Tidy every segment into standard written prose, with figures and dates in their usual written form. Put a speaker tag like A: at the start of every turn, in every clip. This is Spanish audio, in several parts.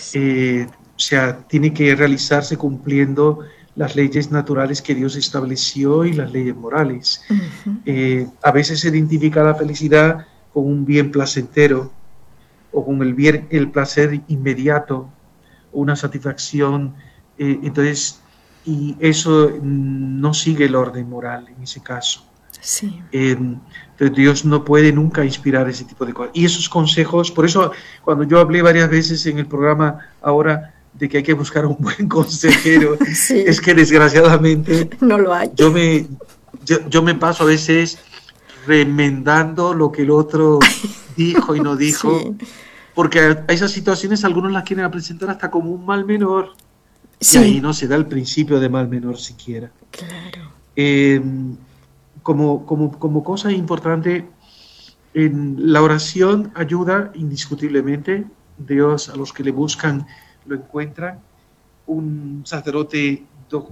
A: es.
B: O sea, tiene que realizarse cumpliendo las leyes naturales que Dios estableció y las leyes morales. A veces se identifica la felicidad con un bien placentero o con el placer inmediato, una satisfacción, entonces, y eso no sigue el orden moral en ese caso.
A: Sí.
B: Entonces Dios no puede nunca inspirar ese tipo de cosas. Y esos consejos, por eso cuando yo hablé varias veces en el programa ahora de que hay que buscar un buen consejero,
A: sí.
B: Es que desgraciadamente
A: no lo hay.
B: Yo me paso a veces remendando lo que el otro dijo y no dijo, sí. Porque a esas situaciones algunos las quieren presentar hasta como un mal menor, sí. Y ahí no se da el principio de mal menor siquiera.
A: Claro.
B: Como cosa importante, la oración ayuda indiscutiblemente. Dios a los que le buscan lo encuentran. Un sacerdote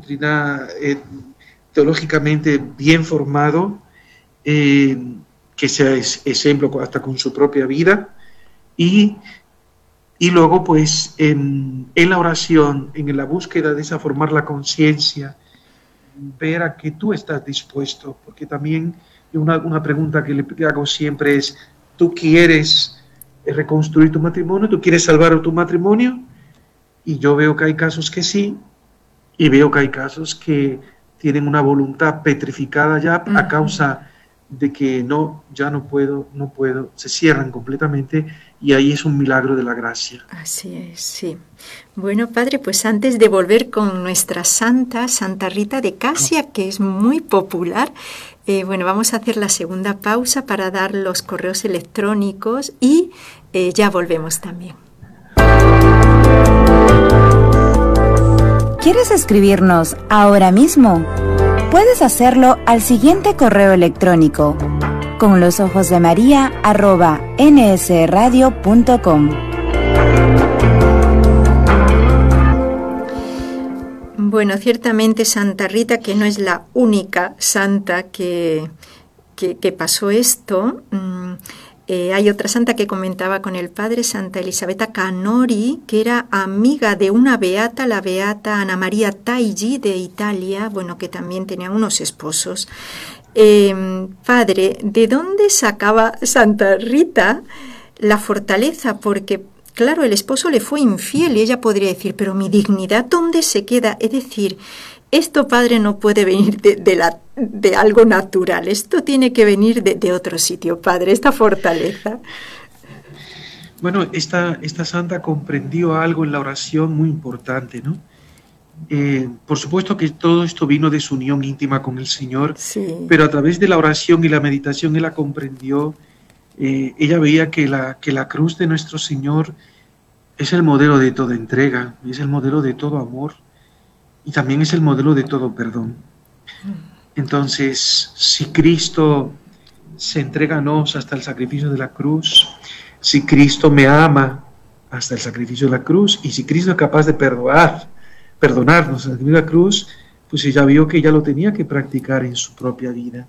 B: teológicamente bien formado, que sea ejemplo hasta con su propia vida, y luego pues en la oración, en la búsqueda de esa formar la conciencia, ver a que tú estás dispuesto, porque también una pregunta que le hago siempre es, ¿tú quieres reconstruir tu matrimonio? ¿Tú quieres salvar tu matrimonio? Y yo veo que hay casos que sí, y veo que hay casos que tienen una voluntad petrificada ya a causa de que ya no puedo, se cierran completamente, y ahí es un milagro de la gracia.
A: Así es, sí. Bueno, padre, pues antes de volver con nuestra Santa Rita de Casia, que es muy popular, vamos a hacer la segunda pausa para dar los correos electrónicos y ya volvemos también.
C: ¿Quieres escribirnos ahora mismo? Puedes hacerlo al siguiente correo electrónico: conlosojosdemaria@nsradio.com.
A: Bueno, ciertamente Santa Rita, que no es la única santa que pasó esto. Hay otra santa que comentaba con el padre, Santa Elisabetta Canori, que era amiga de una beata, la beata Ana María Taigi de Italia, bueno, que también tenía unos esposos. Padre, ¿de dónde sacaba Santa Rita la fortaleza? Porque, claro, el esposo le fue infiel y ella podría decir, pero mi dignidad, ¿dónde se queda? Es decir, esto, padre, no puede venir de algo natural, esto tiene que venir de otro sitio, padre, esta fortaleza.
B: Bueno, esta santa comprendió algo en la oración muy importante, ¿no? Por supuesto que todo esto vino de su unión íntima con el Señor, sí. Pero a través de la oración y la meditación ella comprendió, ella veía que la cruz de nuestro Señor es el modelo de toda entrega, es el modelo de todo amor, y también es el modelo de todo perdón. Entonces, si Cristo se entrega a nosotros hasta el sacrificio de la cruz, si Cristo me ama hasta el sacrificio de la cruz, y si Cristo es capaz de perdonarnos hasta la cruz, pues ella vio que ella lo tenía que practicar en su propia vida.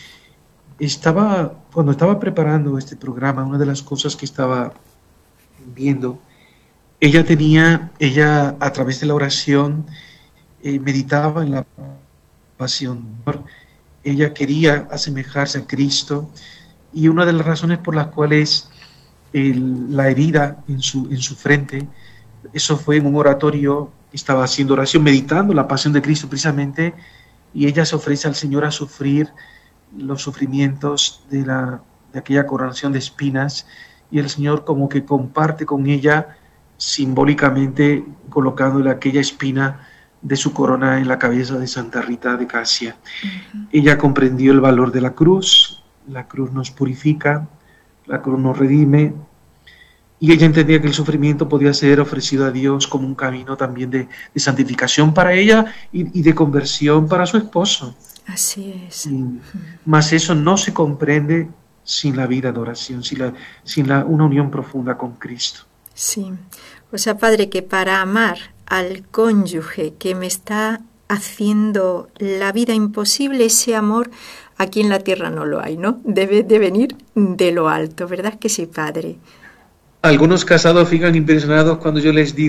B: Cuando estaba preparando este programa, una de las cosas que estaba viendo, ella a través de la oración, meditaba en la pasión. Ella quería asemejarse a Cristo, y una de las razones por las cuales la herida en su frente, eso fue en un oratorio, estaba haciendo oración, meditando la pasión de Cristo precisamente, y ella se ofrece al Señor a sufrir los sufrimientos de aquella coronación de espinas, y el Señor como que comparte con ella simbólicamente colocándole aquella espina de su corona en la cabeza de Santa Rita de Casia. Uh-huh. Ella comprendió el valor de la cruz nos purifica, la cruz nos redime, y ella entendía que el sufrimiento podía ser ofrecido a Dios como un camino también de santificación para ella y de conversión para su esposo.
A: Así es.
B: Mas eso no se comprende sin la vida de oración, sin una unión profunda con Cristo.
A: Sí, o sea, padre, que para amar al cónyuge que me está haciendo la vida imposible, ese amor aquí en la tierra no lo hay, ¿no? Debe de venir de lo alto, ¿verdad que sí, padre?
B: Algunos casados fijan impresionados cuando yo les digo